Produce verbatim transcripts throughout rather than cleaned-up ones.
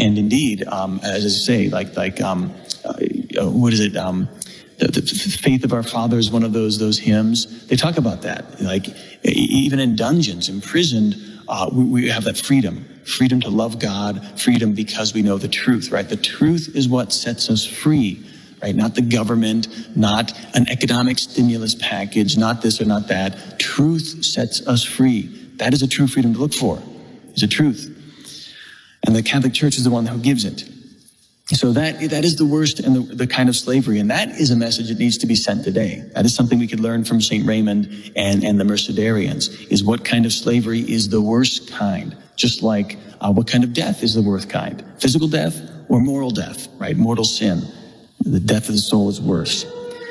And indeed, um, as I say, like, like um, uh, what is it? Um, the, the faith of our father is one of those those hymns. They talk about that. Like, even in dungeons, imprisoned, uh, we, we have that freedom. Freedom to love God, freedom because we know the truth, right? The truth is what sets us free, right? Not the government, not an economic stimulus package, not this or not that. Truth sets us free. That is a true freedom to look for. It's a truth. And the Catholic Church is the one who gives it. So that that is the worst and the, the kind of slavery. And that is a message that needs to be sent today. That is something we could learn from Saint Raymond and, and the Mercedarians, is what kind of slavery is the worst kind. Just like uh, what kind of death is the worst kind. Physical death or moral death, right? Mortal sin. The death of the soul is worse.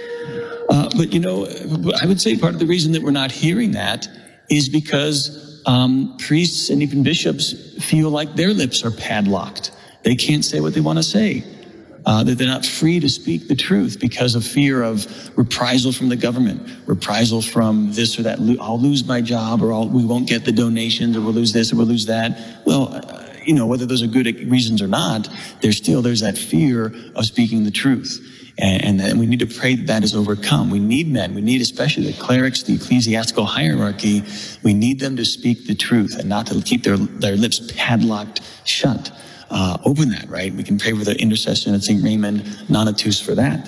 Uh, but, you know, I would say part of the reason that we're not hearing that is because um, priests and even bishops feel like their lips are padlocked. They can't say what they want to say. Uh, that they're not free to speak the truth because of fear of reprisal from the government, reprisal from this or that. I'll lose my job, or I'll, we won't get the donations, or we'll lose this, or we'll lose that. Well, uh, you know, whether those are good reasons or not, there's still, there's that fear of speaking the truth. And, and we need to pray that that is overcome. We need men. We need especially the clerics, the ecclesiastical hierarchy. We need them to speak the truth and not to keep their, their lips padlocked shut. Uh, open that, right? We can pray for the intercession of Saint Raymond Nonatus for that.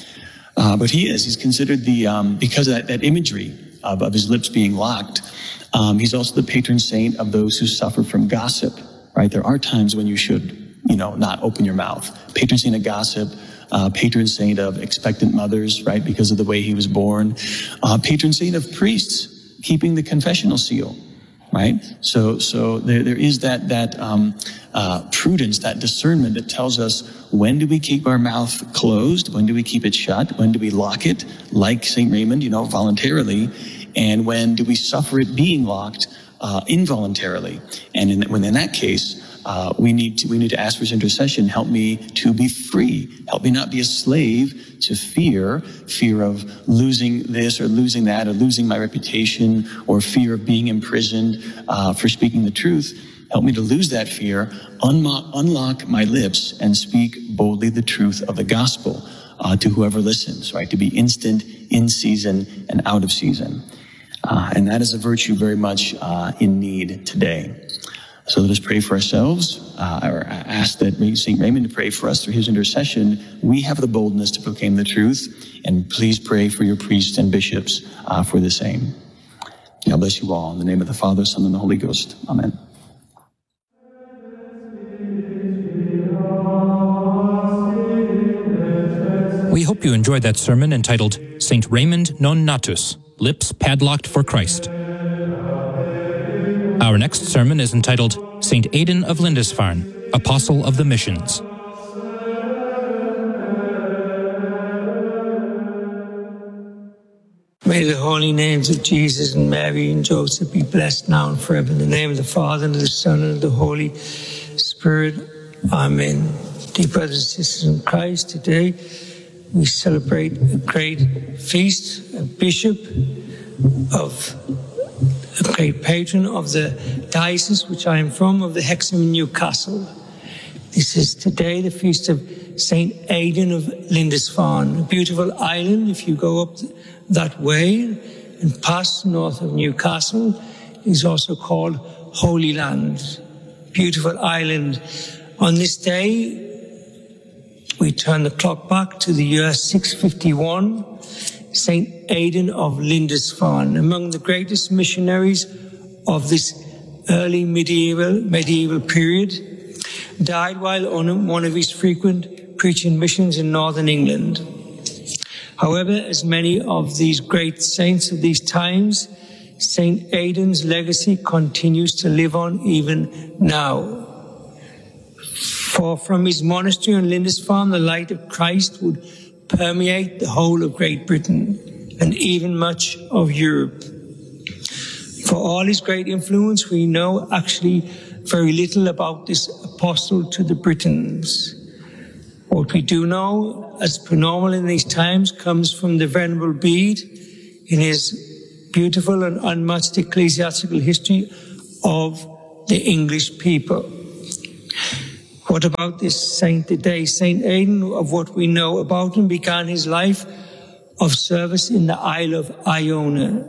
Uh, but he is, he's considered the, um, because of that, that imagery of, of his lips being locked, um, he's also the patron saint of those who suffer from gossip, right? There are times when you should, you know, not open your mouth. Patron saint of gossip, uh, patron saint of expectant mothers, right? Because of the way he was born. Uh, patron saint of priests, keeping the confessional seal. Right? So, so there, there is that, that, um, uh, prudence, that discernment that tells us, when do we keep our mouth closed? When do we keep it shut? When do we lock it, like Saint Raymond, you know, voluntarily? And when do we suffer it being locked, uh, involuntarily? And in, when in that case, uh, we need to, we need to ask for his intercession. Help me to be free. Help me not be a slave to fear, fear of losing this or losing that or losing my reputation, or fear of being imprisoned uh, for speaking the truth. Help me to lose that fear, unlock, unlock my lips, and speak boldly the truth of the gospel uh, to whoever listens, right? To be instant, in season, and out of season. Uh, and that is a virtue very much uh, in need today. So let us pray for ourselves, uh, or ask that Saint Raymond to pray for us through his intercession. We have the boldness to proclaim the truth, and please pray for your priests and bishops uh, for the same. God bless you all. In the name of the Father, Son, and the Holy Ghost. Amen. We hope you enjoyed that sermon entitled Saint Raymond Non Natus, Lips Padlocked for Christ. Our next sermon is entitled Saint Aidan of Lindisfarne, Apostle of the Missions. May the holy names of Jesus and Mary and Joseph be blessed now and forever. In the name of the Father, and of the Son, and of the Holy Spirit. Amen. Dear brothers and sisters in Christ, today we celebrate a great feast, a bishop of a great patron of the diocese which I am from, of the Hexham Newcastle. This is today the feast of Saint Aidan of Lindisfarne, a beautiful island. If you go up that way and pass north of Newcastle, it is also called Holy Land, beautiful island. On this day, we turn the clock back to the year six fifty-one. Saint Aidan of Lindisfarne, among the greatest missionaries of this early medieval medieval period, died while on one of his frequent preaching missions in northern England. However, as many of these great saints of these times, Saint Aidan's legacy continues to live on even now. For from his monastery in Lindisfarne, the light of Christ would permeate the whole of Great Britain and even much of Europe. For all his great influence, we know actually very little about this apostle to the Britons. What we do know, as per normal in these times, comes from the Venerable Bede in his beautiful and unmatched ecclesiastical history of the English people. What about this saint today? Saint Aidan, of what we know about him, began his life of service in the Isle of Iona,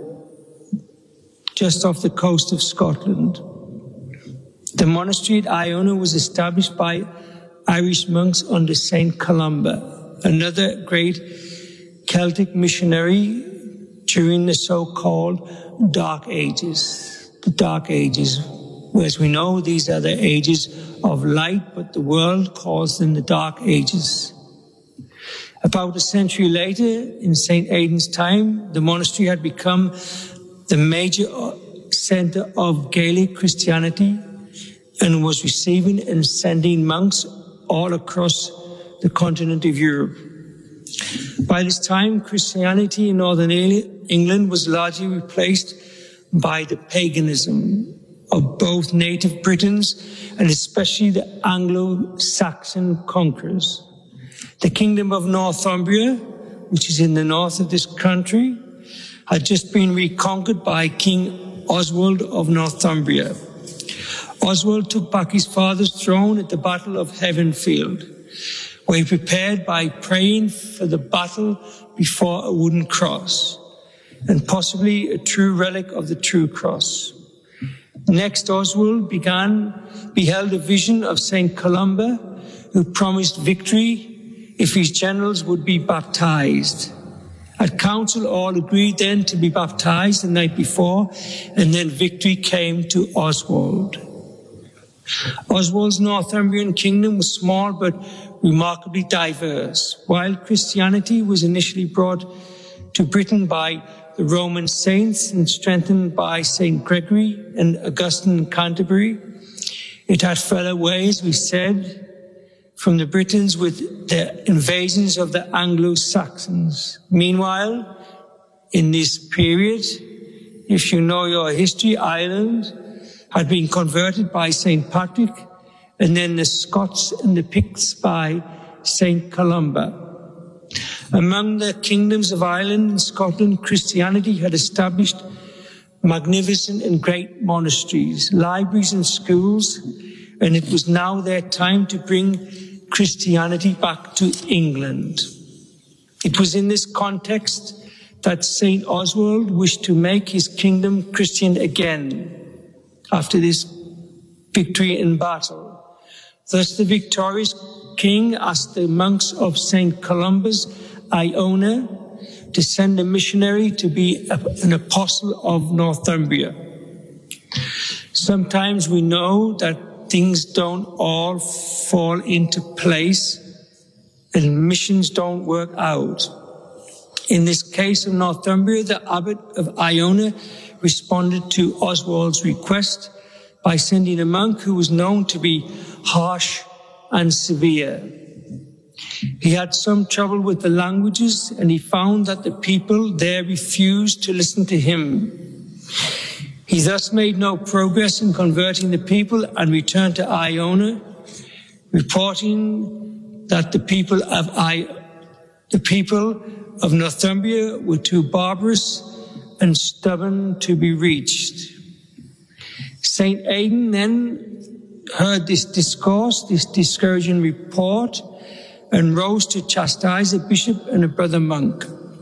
just off the coast of Scotland. The monastery at Iona was established by Irish monks under Saint Columba, another great Celtic missionary during the so-called Dark Ages. The Dark Ages, as we know, these are the ages of light, but the world calls them the Dark Ages. About a century later, in Saint Aidan's time, the monastery had become the major center of Gaelic Christianity and was receiving and sending monks all across the continent of Europe. By this time, Christianity in northern England was largely replaced by the paganism of both native Britons and especially the Anglo-Saxon conquerors. The kingdom of Northumbria, which is in the north of this country, had just been reconquered by King Oswald of Northumbria. Oswald took back his father's throne at the Battle of Heavenfield, where he prepared by praying for the battle before a wooden cross, and possibly a true relic of the true cross. Next, Oswald began, beheld a vision of Saint Columba, who promised victory if his generals would be baptized. At council, all agreed then to be baptized the night before, and then victory came to Oswald. Oswald's Northumbrian kingdom was small but remarkably diverse. While Christianity was initially brought to Britain by the Roman saints and strengthened by Saint Gregory and Augustine in Canterbury, it had fell away, as we said, from the Britons with the invasions of the Anglo-Saxons. Meanwhile, in this period, if you know your history, Ireland had been converted by Saint Patrick, and then the Scots and the Picts by Saint Columba. Among the kingdoms of Ireland and Scotland, Christianity had established magnificent and great monasteries, libraries and schools, and it was now their time to bring Christianity back to England. It was in this context that Saint Oswald wished to make his kingdom Christian again after this victory in battle. Thus the victorious king asked the monks of Saint Columba's Iona to send a missionary to be a, an apostle of Northumbria. Sometimes we know that things don't all fall into place and missions don't work out. In this case of Northumbria, the abbot of Iona responded to Oswald's request by sending a monk who was known to be harsh and severe. He had some trouble with the languages, and he found that the people there refused to listen to him. He thus made no progress in converting the people and returned to Iona, reporting that the people of I, the people of Northumbria were too barbarous and stubborn to be reached. Saint Aidan then heard this discourse, this discouraging report, and rose to chastise a bishop and a brother monk.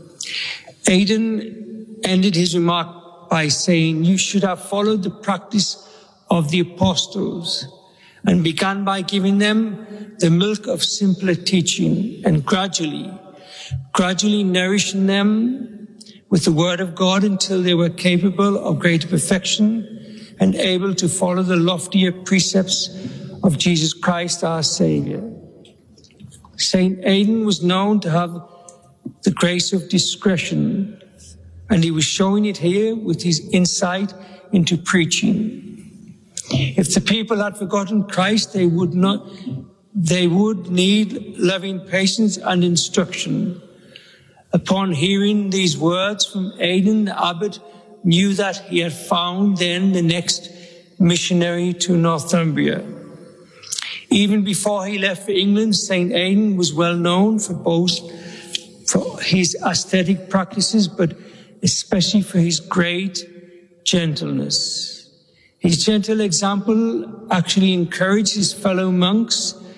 Aidan ended his remark by saying, "You should have followed the practice of the apostles," and began by giving them the milk of simpler teaching, and gradually, gradually nourishing them with the word of God until they were capable of greater perfection and able to follow the loftier precepts of Jesus Christ, our Savior. Saint Aidan was known to have the grace of discretion, and he was showing it here with his insight into preaching. If the people had forgotten Christ, they would not, they would need loving patience and instruction. Upon hearing these words from Aidan, the abbot knew that he had found then the next missionary to Northumbria. Even before he left for England, Saint Aidan was well known for both for his ascetic practices, but especially for his great gentleness. His gentle example actually encouraged his fellow monks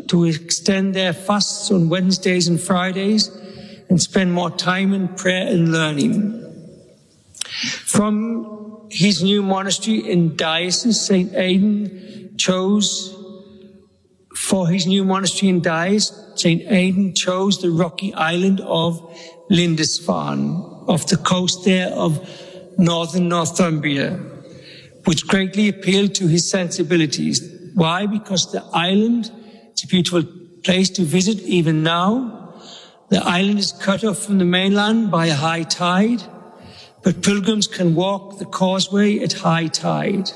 to extend their fasts on Wednesdays and Fridays and spend more time in prayer and learning. From his new monastery in Diocese, Saint Aidan chose, for his new monastery in Diocese, Saint Aidan chose the rocky island of Lindisfarne, off the coast there of northern Northumbria, which greatly appealed to his sensibilities. Why? Because the island, it's a beautiful place to visit even now. The island is cut off from the mainland by a high tide, but pilgrims can walk the causeway at high tide.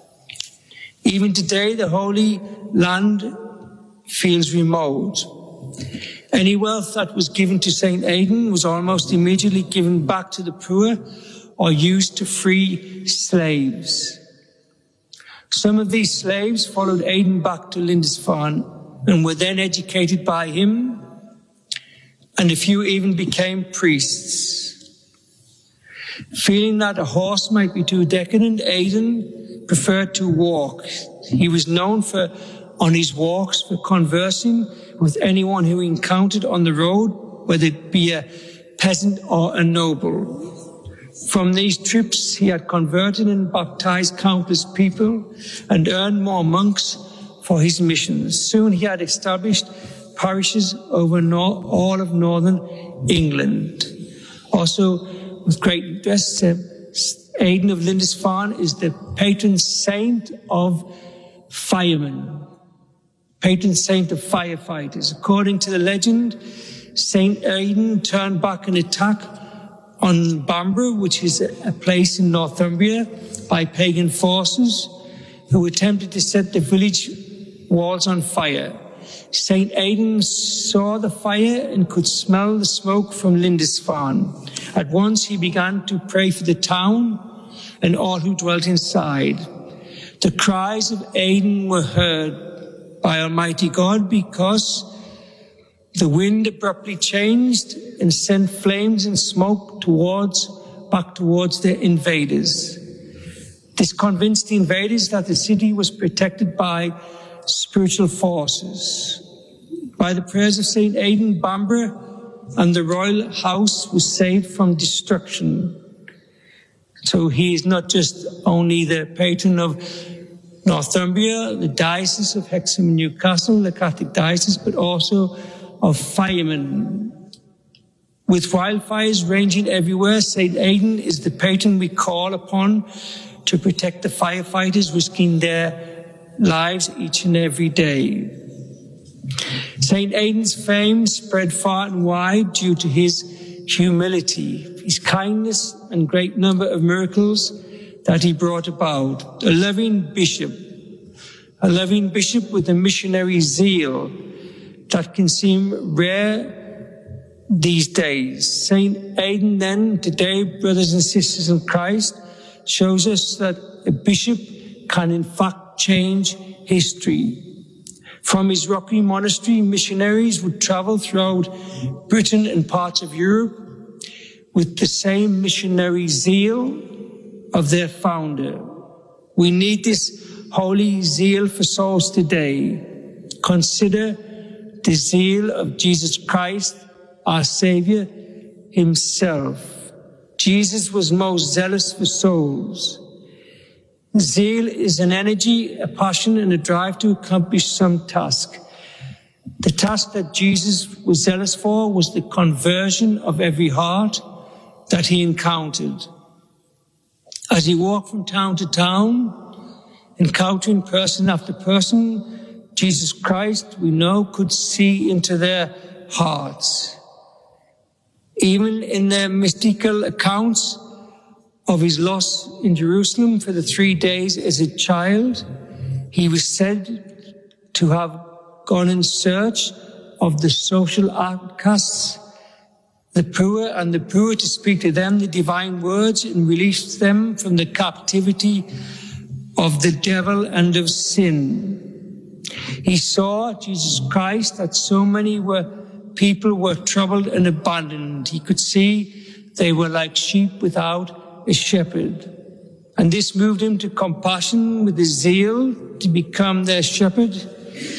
Even today, the Holy Land feels remote. Any wealth that was given to Saint Aidan was almost immediately given back to the poor or used to free slaves. Some of these slaves followed Aidan back to Lindisfarne and were then educated by him, and a few even became priests. Feeling that a horse might be too decadent, Aidan preferred to walk. He was known for, on his walks, for conversing with anyone who he encountered on the road, whether it be a peasant or a noble. From these trips, he had converted and baptized countless people and earned more monks for his missions. Soon he had established parishes over nor- all of northern England. Also, with great interest, uh, Aidan of Lindisfarne is the patron saint of firemen, patron saint of firefighters. According to the legend, Saint Aidan turned back an attack on Bamborough, which is a place in Northumbria, by pagan forces who attempted to set the village walls on fire. Saint Aidan saw the fire and could smell the smoke from Lindisfarne. At once he began to pray for the town and all who dwelt inside. The cries of Aidan were heard by Almighty God because the wind abruptly changed and sent flames and smoke towards, back towards the invaders. This convinced the invaders that the city was protected by spiritual forces. By the prayers of Saint Aidan, Bamborough and the royal house was saved from destruction. So he is not just only the patron of Northumbria, the Diocese of Hexham and Newcastle, the Catholic Diocese, but also of firemen. With wildfires raging everywhere, Saint Aidan is the patron we call upon to protect the firefighters risking their lives each and every day. Saint Aidan's fame spread far and wide due to his humility, his kindness and great number of miracles that he brought about. A loving bishop, a loving bishop with a missionary zeal that can seem rare these days. Saint Aidan then, today, brothers and sisters in Christ, shows us that a bishop can in fact change history. From his rocky monastery, missionaries would travel throughout Britain and parts of Europe with the same missionary zeal of their founder. We need this holy zeal for souls today. Consider the zeal of Jesus Christ, our Savior himself. Jesus was most zealous for souls. Zeal is an energy, a passion, and a drive to accomplish some task. The task that Jesus was zealous for was the conversion of every heart that he encountered. As he walked from town to town, encountering person after person, Jesus Christ, we know, could see into their hearts. Even in their mystical accounts of his loss in Jerusalem for the three days as a child, he was said to have gone in search of the social outcasts, the poor, and the poor to speak to them the divine words and release them from the captivity of the devil and of sin. He saw, Jesus Christ, that so many were people were troubled and abandoned. He could see they were like sheep without a shepherd. And this moved him to compassion with a zeal to become their shepherd.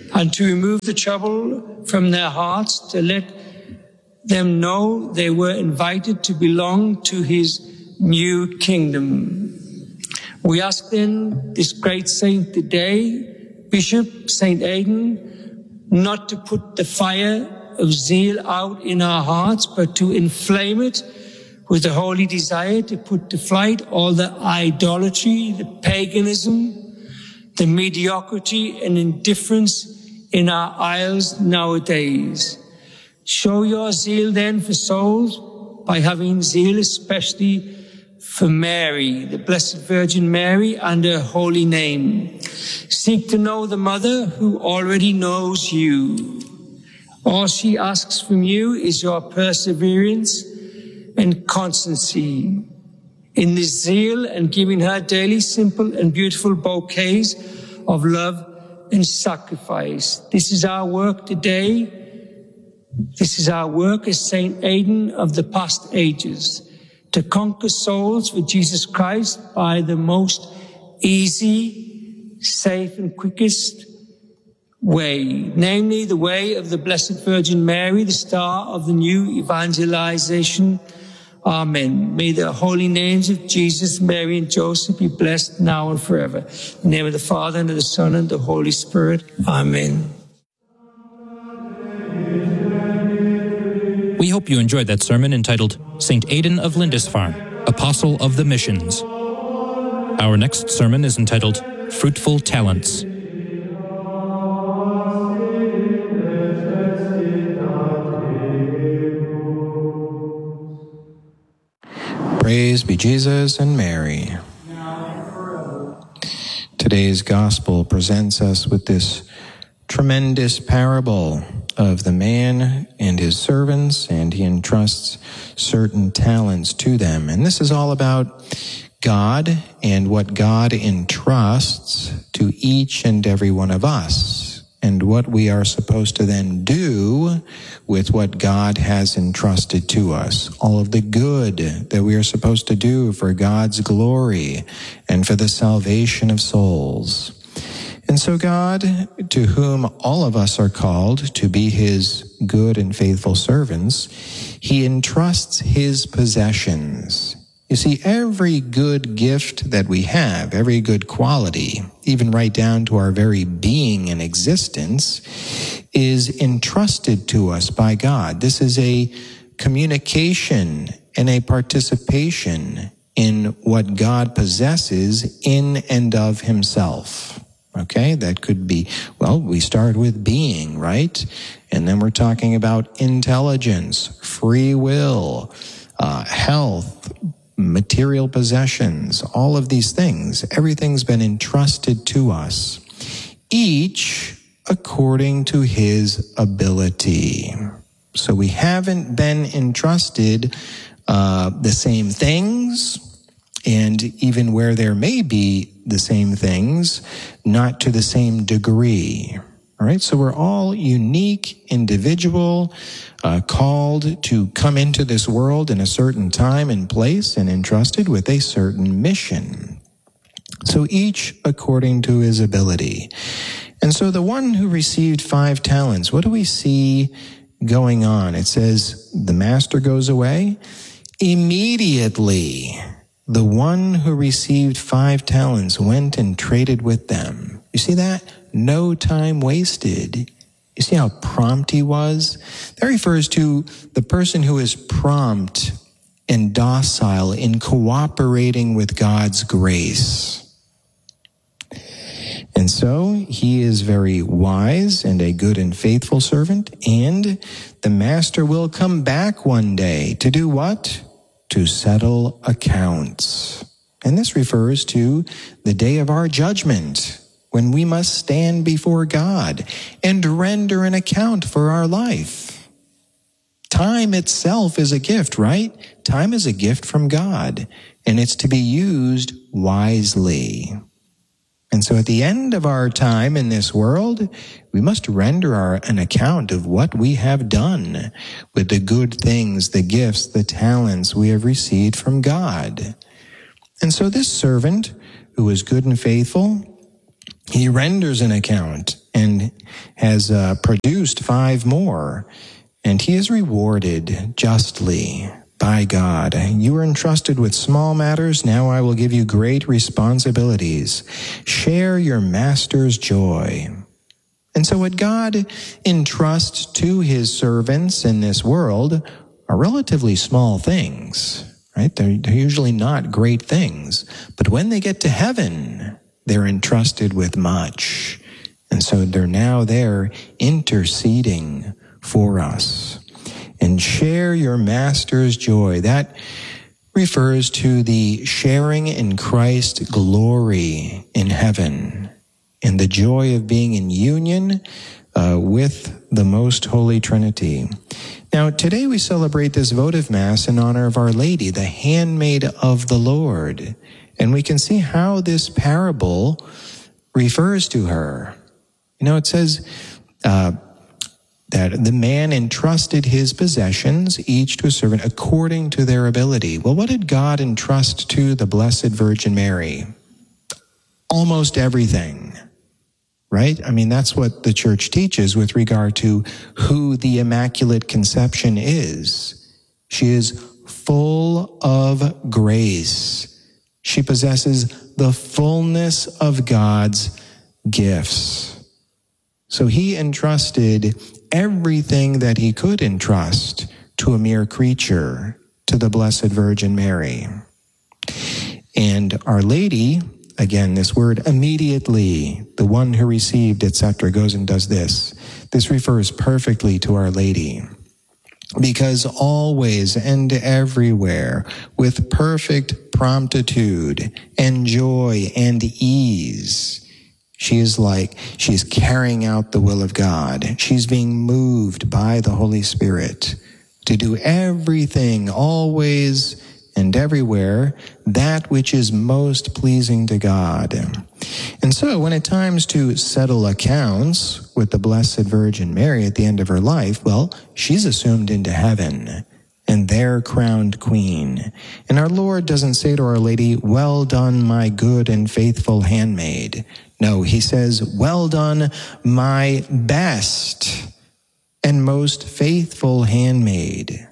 and to remove the trouble from their hearts, to let them know they were invited to belong to his new kingdom. We ask then this great saint today, Bishop Saint Aidan, not to put the fire of zeal out in our hearts, but to inflame it with the holy desire to put to flight all the idolatry, the paganism, the mediocrity and indifference in our isles nowadays. Show your zeal then for souls by having zeal especially for Mary, the Blessed Virgin Mary, and her holy name. Seek to know the Mother who already knows you. All she asks from you is your perseverance and constancy in this zeal, and giving her daily simple and beautiful bouquets of love and sacrifice. This is our work today. This is our work as Saint Aidan of the past ages, to conquer souls for Jesus Christ by the most easy, safe, and quickest way, namely the way of the Blessed Virgin Mary, the star of the new evangelization. Amen. May the holy names of Jesus, Mary, and Joseph be blessed now and forever. In the name of the Father, and of the Son, and the Holy Spirit. Amen. We hope you enjoyed that sermon entitled Saint Aidan of Lindisfarne, Apostle of the Missions. Our next sermon is entitled Fruitful Talents. Praise be Jesus and Mary. Today's gospel presents us with this tremendous parable of the man and his servants, and he entrusts certain talents to them. And this is all about God and what God entrusts to each and every one of us, and what we are supposed to then do with what God has entrusted to us. All of the good that we are supposed to do for God's glory and for the salvation of souls. And so God, to whom all of us are called to be his good and faithful servants, he entrusts his possessions. You see, every good gift that we have, every good quality, even right down to our very being and existence, is entrusted to us by God. This is a communication and a participation in what God possesses in and of himself. Okay, that could be, well, we start with being, right? And then we're talking about intelligence, free will, uh, health, material possessions, all of these things. Everything's been entrusted to us, each according to his ability. So we haven't been entrusted uh, the same things, and even where there may be the same things, not to the same degree. All right, so we're all unique, individual, uh, called to come into this world in a certain time and place, and entrusted with a certain mission. So each according to his ability. And so the one who received five talents, what do we see going on? It says the master goes away. Immediately, the one who received five talents went and traded with them. You see that? No time wasted. You see how prompt he was? That refers to the person who is prompt and docile in cooperating with God's grace. And so he is very wise and a good and faithful servant, and the master will come back one day to do what? To settle accounts. And this refers to the day of our judgment, when we must stand before God and render an account for our life. Time itself is a gift, right? Time is a gift from God, and it's to be used wisely. And so at the end of our time in this world, we must render our, an account of what we have done with the good things, the gifts, the talents we have received from God. And so this servant, who is good and faithful, he renders an account and has uh, produced five more. And he is rewarded justly by God. You were entrusted with small matters. Now I will give you great responsibilities. Share your master's joy. And so what God entrusts to his servants in this world are relatively small things, right? They're, they're usually not great things. But when they get to heaven, they're entrusted with much. And so they're now there interceding for us. And share your master's joy. That refers to the sharing in Christ's glory in heaven and the joy of being in union uh, with the Most Holy Trinity. Now, today we celebrate this votive Mass in honor of Our Lady, the handmaid of the Lord. And we can see how this parable refers to her. You know, it says, uh, that the man entrusted his possessions, each to a servant, according to their ability. Well, what did God entrust to the Blessed Virgin Mary? Almost everything, right? I mean, that's what the Church teaches with regard to who the Immaculate Conception is. She is full of grace. She possesses the fullness of God's gifts. So he entrusted everything that he could entrust to a mere creature, to the Blessed Virgin Mary. And Our Lady, again, this word immediately, the one who received, et cetera, goes and does this. This refers perfectly to Our Lady. Because always and everywhere, with perfect promptitude and joy and ease, she is like, she's carrying out the will of God. She's being moved by the Holy Spirit to do everything, always and everywhere, that which is most pleasing to God. And so when it times to settle accounts with the Blessed Virgin Mary at the end of her life, well, she's assumed into heaven and there crowned queen. And our Lord doesn't say to Our Lady, "Well done, my good and faithful handmaid." No, he says, "Well done, my best and most faithful handmaid."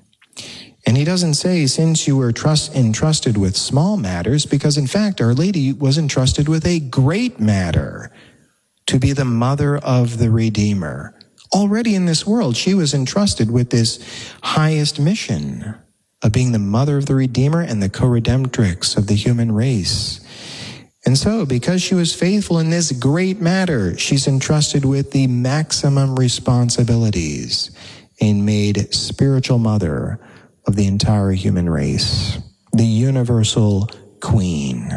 And he doesn't say, "Since you were trust, entrusted with small matters," because in fact, Our Lady was entrusted with a great matter, to be the mother of the Redeemer. Already in this world, she was entrusted with this highest mission of being the mother of the Redeemer and the co-redemptrix of the human race. And so, because she was faithful in this great matter, she's entrusted with the maximum responsibilities and made spiritual mother of the entire human race, the universal queen.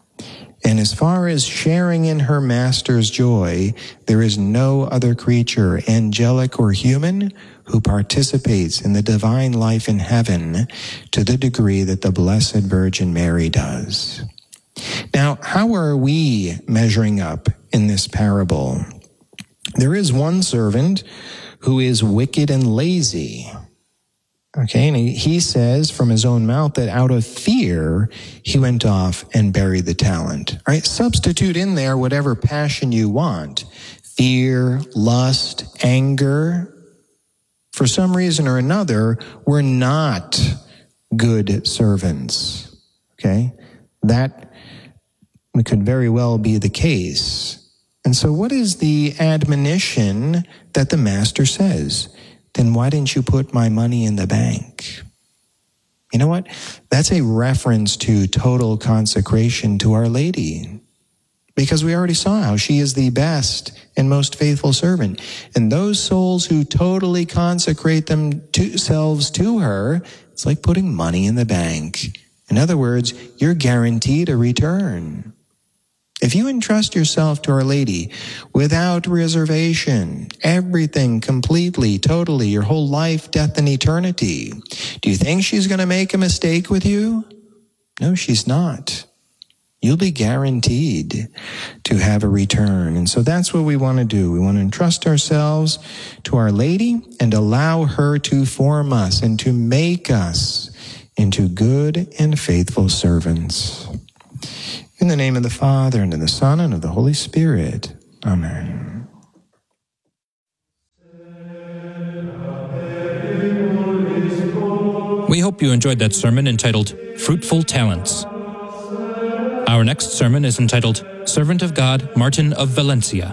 And as far as sharing in her master's joy, there is no other creature, angelic or human, who participates in the divine life in heaven to the degree that the Blessed Virgin Mary does. Now, how are we measuring up in this parable? There is one servant who is wicked and lazy. Okay, and he, he says from his own mouth that out of fear, he went off and buried the talent. All right, substitute in there whatever passion you want. Fear, lust, anger. For some reason or another, we're not good servants. Okay, that could very well be the case. And so what is the admonition that the master says? Then why didn't you put my money in the bank? You know what? That's a reference to total consecration to Our Lady. Because we already saw how she is the best and most faithful servant. And those souls who totally consecrate themselves to her, it's like putting money in the bank. In other words, you're guaranteed a return. If you entrust yourself to Our Lady without reservation, everything completely, totally, your whole life, death, and eternity, do you think she's going to make a mistake with you? No, she's not. You'll be guaranteed to have a return. And so that's what we want to do. We want to entrust ourselves to Our Lady and allow her to form us and to make us into good and faithful servants. In the name of the Father, and of the Son, and of the Holy Spirit. Amen. hope you enjoyed that sermon entitled Fruitful Talents. Our next sermon is entitled Servant of God, Martin of Valencia.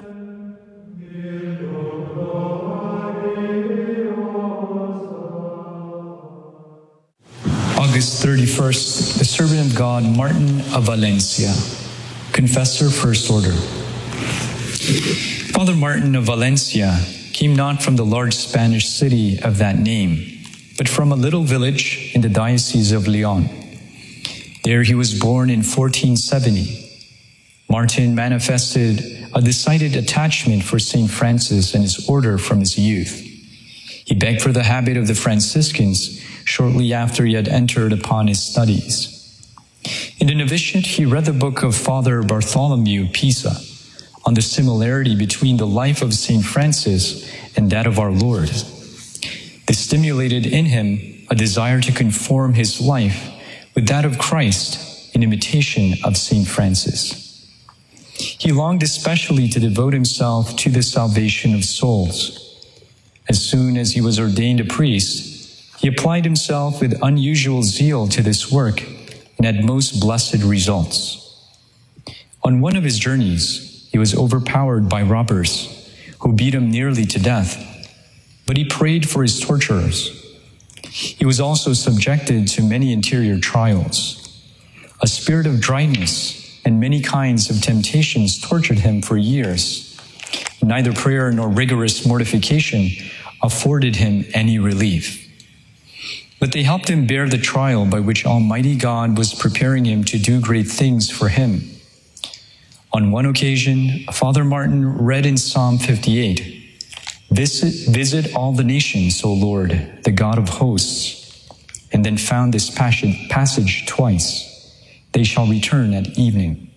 August thirty-first, the servant of God, Martin of Valencia, Confessor, First Order. Father Martin of Valencia came not from the large Spanish city of that name, but from a little village in the Diocese of Leon. There he was born in fourteen seventy. Martin manifested a decided attachment for Saint Francis and his order from his youth. He begged for the habit of the Franciscans shortly after he had entered upon his studies. In the novitiate, he read the book of Father Bartholomew Pisa on the similarity between the life of Saint Francis and that of our Lord. This stimulated in him a desire to conform his life with that of Christ in imitation of Saint Francis. He longed especially to devote himself to the salvation of souls. As soon as he was ordained a priest, he applied himself with unusual zeal to this work and had most blessed results. On one of his journeys, he was overpowered by robbers who beat him nearly to death, but he prayed for his torturers. He was also subjected to many interior trials. A spirit of dryness and many kinds of temptations tortured him for years. Neither prayer nor rigorous mortification afforded him any relief. But they helped him bear the trial by which Almighty God was preparing him to do great things for him. On one occasion, Father Martin read in Psalm fifty-eight, Visit, visit all the nations, O Lord, the God of hosts, and then found this passage, passage twice. They shall return at evening.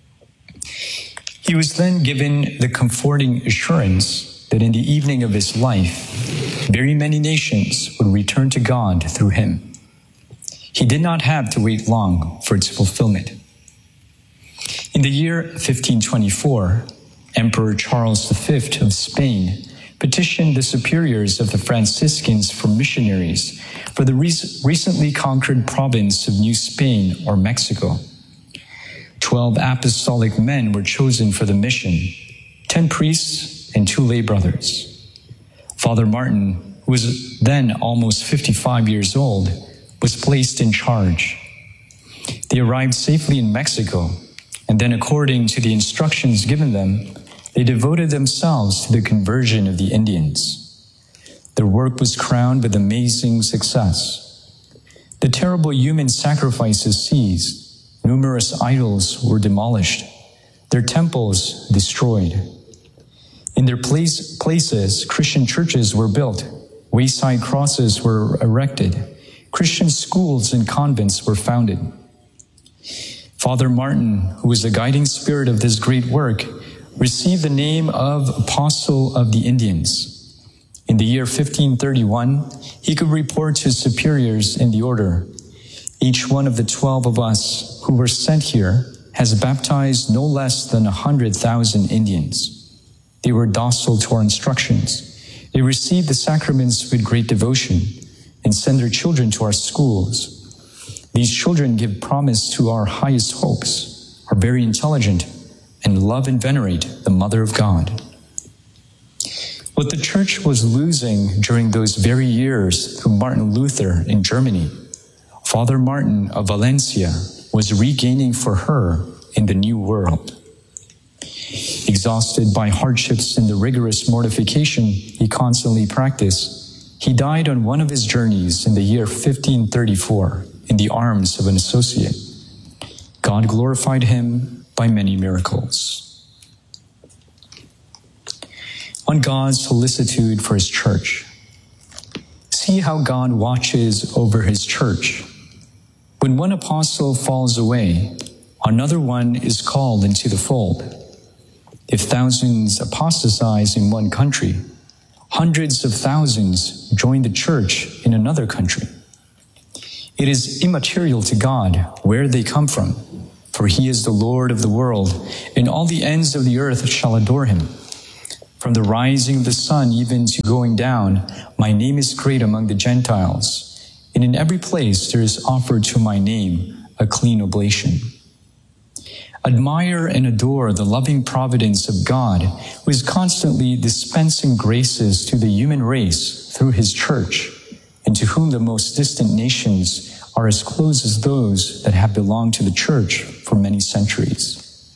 He was then given the comforting assurance that in the evening of his life, very many nations would return to God through him. He did not have to wait long for its fulfillment. In the year fifteen twenty-four, Emperor Charles the Fifth of Spain petitioned the superiors of the Franciscans for missionaries for the rec- recently conquered province of New Spain or Mexico. Twelve apostolic men were chosen for the mission, ten priests and two lay brothers. Father Martin, who was then almost fifty-five years old, was placed in charge. They arrived safely in Mexico, and then according to the instructions given them, they devoted themselves to the conversion of the Indians. Their work was crowned with amazing success. The terrible human sacrifices ceased, numerous idols were demolished, their temples destroyed. In their place, places, Christian churches were built, wayside crosses were erected, Christian schools and convents were founded. Father Martin, who was the guiding spirit of this great work, received the name of Apostle of the Indians. In the year fifteen thirty-one, he could report to his superiors in the order, each one of the twelve of us who were sent here has baptized no less than a hundred thousand Indians. They were docile to our instructions. They received the sacraments with great devotion and send their children to our schools. These children give promise to our highest hopes, are very intelligent, and love and venerate the Mother of God. What the Church was losing during those very years through Martin Luther in Germany, Father Martin of Valencia was regaining for her in the New World. Exhausted by hardships and the rigorous mortification he constantly practiced, he died on one of his journeys in the year fifteen thirty-four in the arms of an associate. God glorified him by many miracles. On God's solicitude for his church. See how God watches over his church. When one apostle falls away, another one is called into the fold. If thousands apostatize in one country, hundreds of thousands join the church in another country. It is immaterial to God where they come from, for he is the Lord of the world, and all the ends of the earth shall adore him. From the rising of the sun even to going down, my name is great among the Gentiles, and in every place there is offered to my name a clean oblation. Admire and adore the loving providence of God, who is constantly dispensing graces to the human race through his church, and to whom the most distant nations are as close as those that have belonged to the church for many centuries.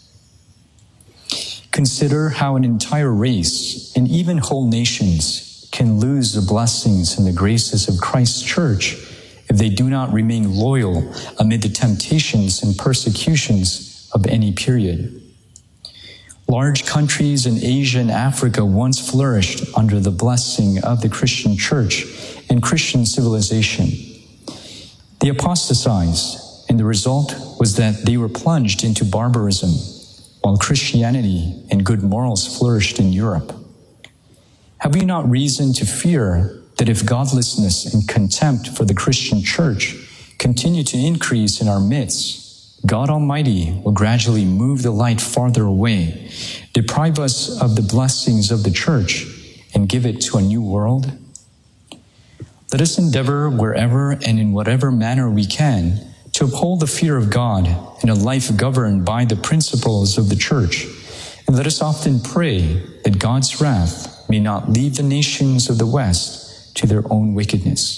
Consider how an entire race, and even whole nations, can lose the blessings and the graces of Christ's church if they do not remain loyal amid the temptations and persecutions of any period. Large countries in Asia and Africa once flourished under the blessing of the Christian church and Christian civilization. They apostatized, and the result was that they were plunged into barbarism, while Christianity and good morals flourished in Europe. Have we not reason to fear that if godlessness and contempt for the Christian church continue to increase in our midst, God Almighty will gradually move the light farther away, deprive us of the blessings of the church, and give it to a new world? Let us endeavor wherever and in whatever manner we can to uphold the fear of God in a life governed by the principles of the church, and let us often pray that God's wrath may not leave the nations of the West to their own wickedness.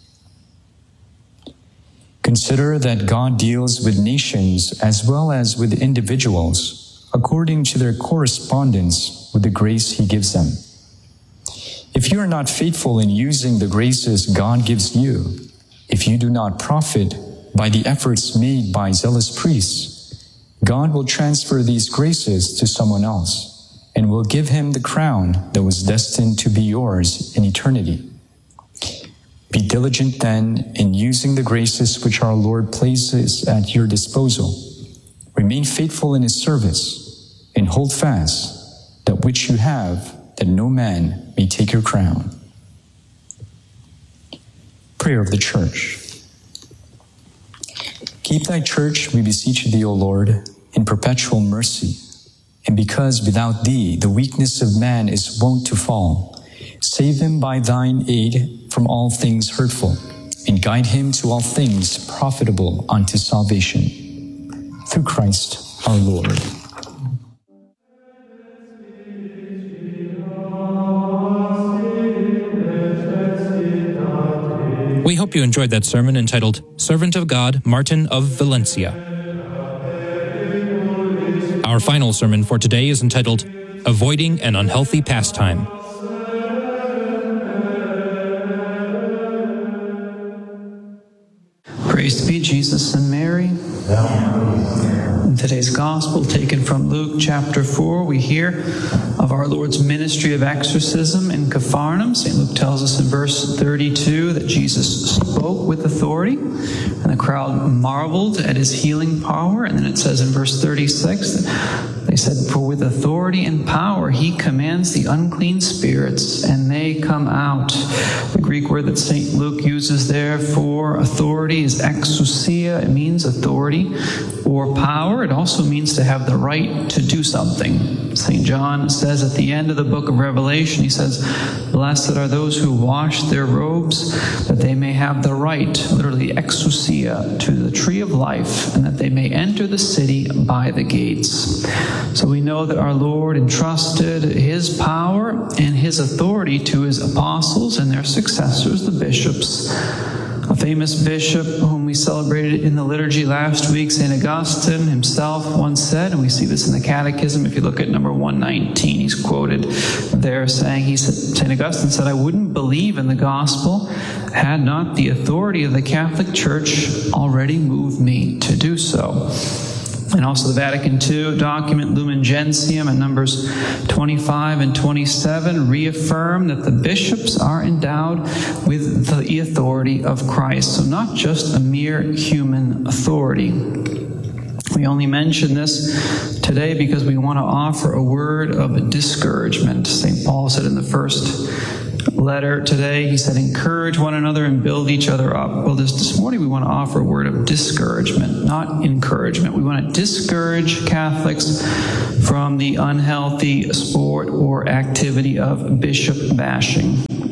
Consider that God deals with nations as well as with individuals according to their correspondence with the grace he gives them. If you are not faithful in using the graces God gives you, if you do not profit by the efforts made by zealous priests, God will transfer these graces to someone else and will give him the crown that was destined to be yours in eternity. Be diligent then in using the graces which our Lord places at your disposal. Remain faithful in his service and hold fast that which you have, that no man may take your crown. Prayer of the Church. Keep thy church, we beseech thee, O Lord, in perpetual mercy. And because without thee the weakness of man is wont to fall, save him by thine aid from all things hurtful, and guide him to all things profitable unto salvation. Through Christ our Lord. We hope you enjoyed that sermon entitled Servant of God, Martin of Valencia. Our final sermon for today is entitled Avoiding an Unhealthy Pastime. Praise be Jesus and Mary. In today's gospel, taken from Luke chapter four, we hear of our Lord's ministry of exorcism in Capharnaum. Saint Luke tells us in verse thirty-two that Jesus spoke with authority, and the crowd marveled at his healing power. And then it says in verse thirty-six that they said, "For with authority and power he commands the unclean spirits, and they come out." The Greek word that Saint Luke uses there for authority is exousia. It means authority or power. It also means to have the right to do something. Saint John says at the end of the book of Revelation, he says, "Blessed are those who wash their robes, that they may have the right," literally exousia, "to the tree of life, and that they may enter the city by the gates." So we know that our Lord entrusted his power and his authority to his apostles and their successors, the bishops. A famous bishop whom we celebrated in the liturgy last week, Saint Augustine himself once said, and we see this in the Catechism, if you look at number one nineteen, he's quoted there saying, he said, Saint Augustine said, "I wouldn't believe in the gospel had not the authority of the Catholic Church already moved me to do so." And also the Vatican two document Lumen Gentium and numbers twenty-five and twenty-seven reaffirm that the bishops are endowed with the authority of Christ. So not just a mere human authority. We only mention this today because we want to offer a word of discouragement. Saint Paul said in the first letter today, he said, "Encourage one another and build each other up." Well, this, this morning we want to offer a word of discouragement, not encouragement. We want to discourage Catholics from the unhealthy sport or activity of bishop bashing.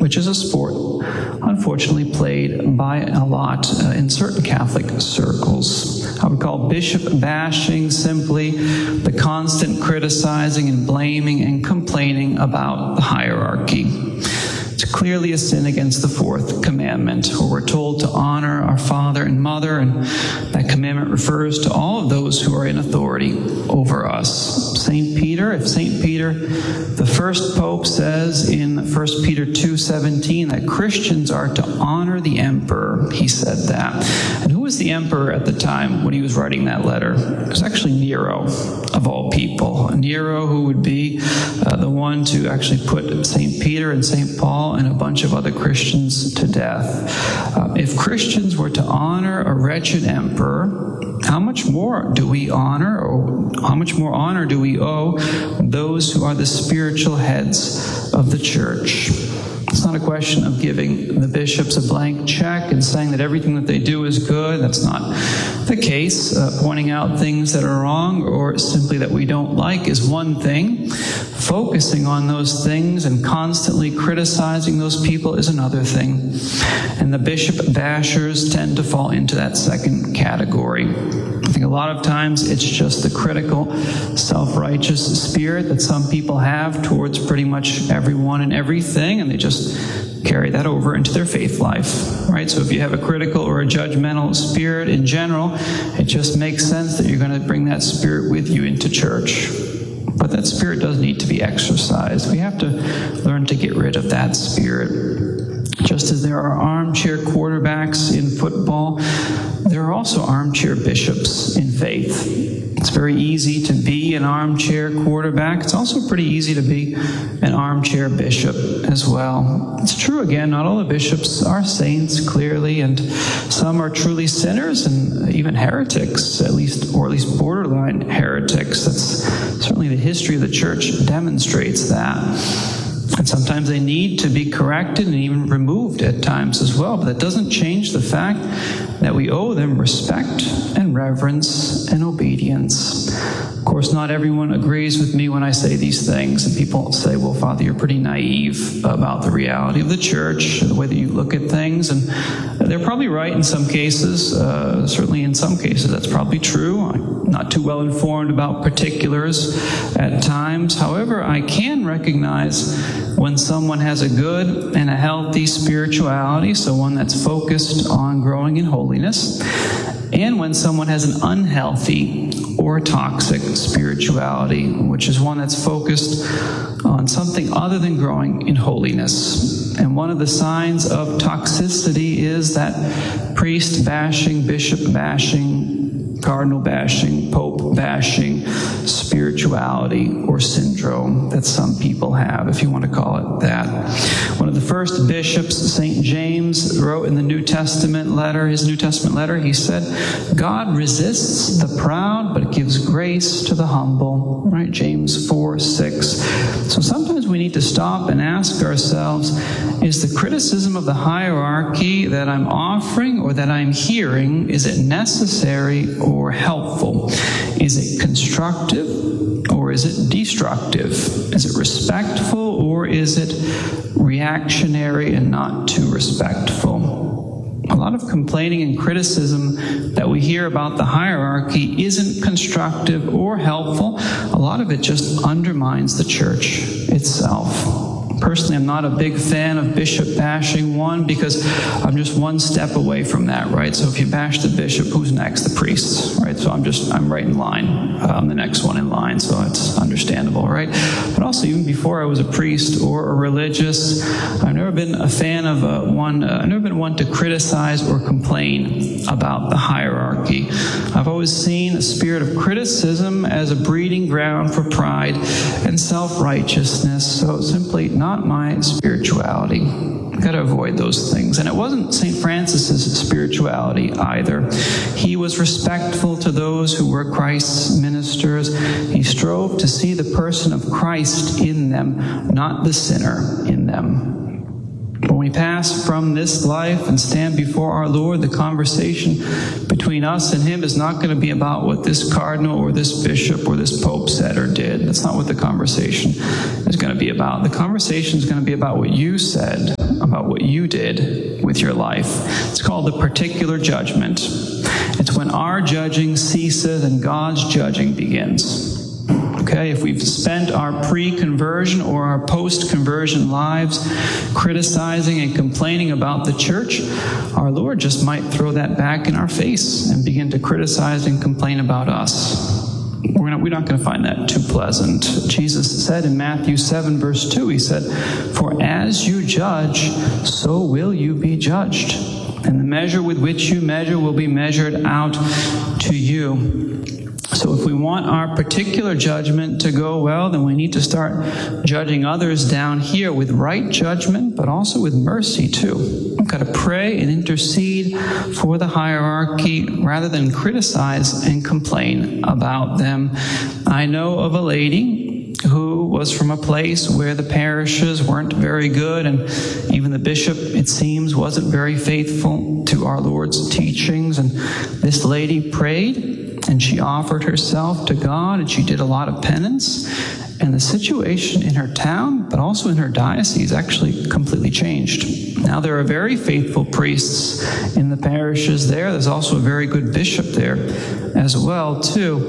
which is a sport unfortunately played by a lot uh, in certain Catholic circles. I would call bishop bashing simply the constant criticizing and blaming and complaining about the hierarchy. It's clearly a sin against the fourth commandment, where we're told to honor our father and mother, and that commandment refers to all of those who are in authority over us. Saint Peter, if Saint Peter, the first pope, says in First Peter two seventeen that Christians are to honor the emperor, he said that. And who was the emperor at the time when he was writing that letter? It was actually Nero, of all people. Nero, who would be uh, the one to actually put Saint Peter and Saint Paul and a bunch of other Christians to death. Uh, if Christians were to honor a wretched emperor, how much more do we honor, or how much more honor do we owe those who are the spiritual heads of the church? It's not a question of giving the bishops a blank check and saying that everything that they do is good. That's not the case. Uh, pointing out things that are wrong or simply that we don't like is one thing. Focusing on those things and constantly criticizing those people is another thing. And the bishop bashers tend to fall into that second category. I think a lot of times it's just the critical, self-righteous spirit that some people have towards pretty much everyone and everything, and they just carry that over into their faith life, right? So if you have a critical or a judgmental spirit in general, it just makes sense that you're going to bring that spirit with you into church. But that spirit does need to be exercised. We have to learn to get rid of that spirit. Just as there are armchair quarterbacks in football, there are also armchair bishops in faith. It's very easy to be an armchair quarterback. It's also pretty easy to be an armchair bishop as well. It's true, again, not all the bishops are saints, clearly, and some are truly sinners and even heretics, at least, or at least borderline heretics. That's certainly the history of the church demonstrates that. And sometimes they need to be corrected and even removed at times as well. But that doesn't change the fact that we owe them respect and reverence and obedience. Of course, not everyone agrees with me when I say these things. And people say, well, Father, you're pretty naive about the reality of the church, the way that you look at things. And they're probably right in some cases. Uh, certainly in some cases, that's probably true. I'm not too well informed about particulars at times. However, I can recognize when someone has a good and a healthy spirituality, so one that's focused on growing in holiness, and when someone has an unhealthy or toxic spirituality, which is one that's focused on something other than growing in holiness. And one of the signs of toxicity is that priest bashing, bishop bashing, cardinal bashing, pope bashing spirituality or syndrome that some people have, if you want to call it that. One of the first bishops, Saint James, wrote in the New Testament letter, his New Testament letter, he said, God resists the proud, but gives grace to the humble. Right? James four six. So sometimes we need to stop and ask ourselves, is the criticism of the hierarchy that I'm offering or that I'm hearing, is it necessary or helpful? Is it constructive or is it destructive? Is it respectful or is it reactionary and not too respectful? A lot of complaining and criticism that we hear about the hierarchy isn't constructive or helpful. A lot of it just undermines the church itself. Personally, I'm not a big fan of bishop bashing, one, because I'm just one step away from that, right? So if you bash the bishop, who's next? The priests, right? So I'm just, I'm right in line. I'm the next one in line, so it's understandable, right? But also, even before I was a priest or a religious, I've never been a fan of a one, uh, I've never been one to criticize or complain about the hierarchy. I've always seen a spirit of criticism as a breeding ground for pride and self-righteousness, so simply not Not my spirituality. I've got to avoid those things. And it wasn't Saint Francis's spirituality either. He was respectful to those who were Christ's ministers. He strove to see the person of Christ in them, not the sinner in them. When we we pass from this life and stand before our Lord, the conversation between us and him is not going to be about what this cardinal or this bishop or this pope said or did. That's not what the conversation is going to be about. The conversation is going to be about what you said, about what you did with your life. It's called the particular judgment. It's when our judging ceases and God's judging begins. Okay, if we've spent our pre-conversion or our post-conversion lives criticizing and complaining about the church, our Lord just might throw that back in our face and begin to criticize and complain about us. We're not, we're not going to find that too pleasant. Jesus said in Matthew seven, verse two, he said, "For as you judge, so will you be judged. And the measure with which you measure will be measured out to you." So if we want our particular judgment to go well, then we need to start judging others down here with right judgment, but also with mercy too. We've got to pray and intercede for the hierarchy rather than criticize and complain about them. I know of a lady who was from a place where the parishes weren't very good, and even the bishop, it seems, wasn't very faithful to our Lord's teachings. And this lady prayed, and she offered herself to God, and she did a lot of penance. And the situation in her town, but also in her diocese, actually completely changed. Now, there are very faithful priests in the parishes there. There's also a very good bishop there as well, too.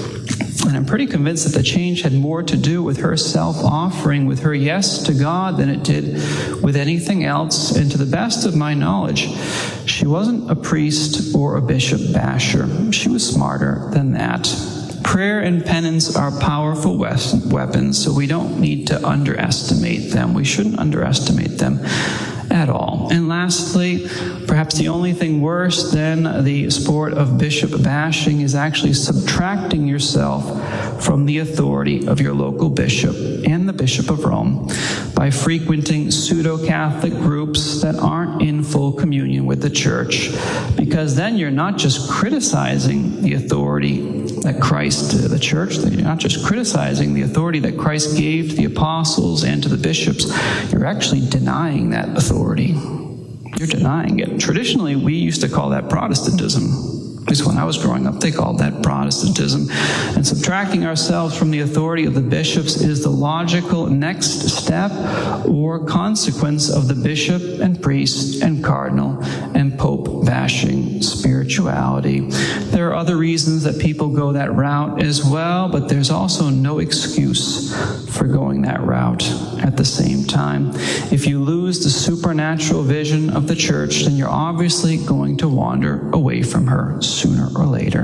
And I'm pretty convinced that the change had more to do with her self-offering, with her yes to God, than it did with anything else. And to the best of my knowledge, she wasn't a priest or a bishop basher. She was smarter than that. Prayer and penance are powerful weapons, so we don't need to underestimate them. We shouldn't underestimate them at all. And lastly, perhaps the only thing worse than the sport of bishop bashing is actually subtracting yourself from the authority of your local bishop and the Bishop of Rome by frequenting pseudo-Catholic groups that aren't in full communion with the church. Because then you're not just criticizing the authority that Christ, the church, you're not just criticizing the authority that Christ gave to the apostles and to the bishops, you're actually denying that authority. You're denying it. Traditionally, we used to call that Protestantism. At least when I was growing up, they called that Protestantism. And subtracting ourselves from the authority of the bishops is the logical next step or consequence of the bishop and priest and cardinal and pope bashing spirituality. There are other reasons that people go that route as well, but there's also no excuse for going that route at the same time. If you lose the supernatural vision of the church, then you're obviously going to wander away from her sooner or later.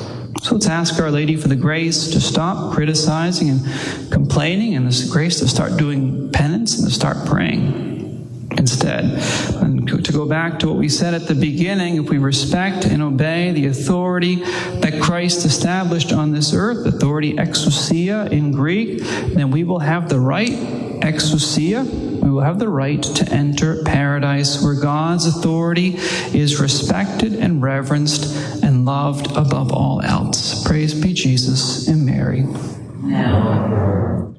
So let's ask Our Lady for the grace to stop criticizing and complaining, and this grace to start doing penance and to start praying instead. And to go back to what we said at the beginning, if we respect and obey the authority that Christ established on this earth, authority exousia in Greek, then we will have the right, exousia, we will have the right to enter paradise where God's authority is respected and reverenced and loved above all else. Praise be Jesus and Mary. Now.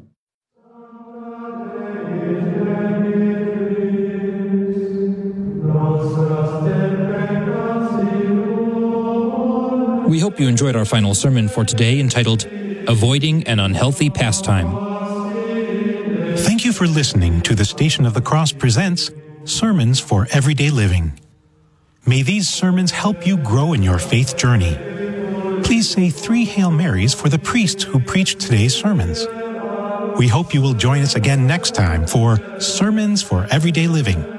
We hope you enjoyed our final sermon for today, entitled Avoiding an Unhealthy Pastime. Thank you for listening to the Station of the Cross presents Sermons for Everyday Living. May these sermons help you grow in your faith journey. Please say three Hail Marys for the priest who preached today's sermons. We hope you will join us again next time for Sermons for Everyday Living.